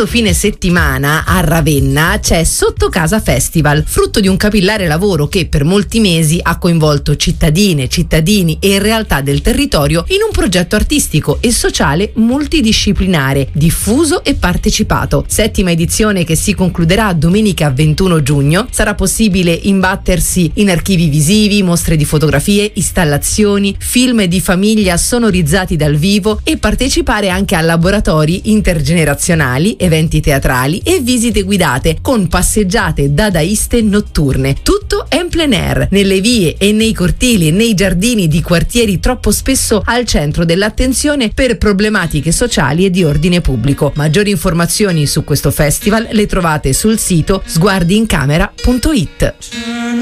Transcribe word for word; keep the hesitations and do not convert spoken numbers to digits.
Questo fine settimana a Ravenna c'è Sotto Casa Festival, frutto di un capillare lavoro che per molti mesi ha coinvolto cittadine, cittadini e realtà del territorio in un progetto artistico e sociale multidisciplinare, diffuso e partecipato. Settima edizione che si concluderà domenica ventuno giugno. Sarà possibile imbattersi in archivi visivi, mostre di fotografie, installazioni, film di famiglia sonorizzati dal vivo e partecipare anche a laboratori intergenerazionali, eventi teatrali e visite guidate con passeggiate dadaiste notturne. Tutto en plein air, nelle vie e nei cortili e nei giardini di quartieri troppo spesso al centro dell'attenzione per problematiche sociali e di ordine pubblico. Maggiori informazioni su questo festival le trovate sul sito sguardiincamera punto it.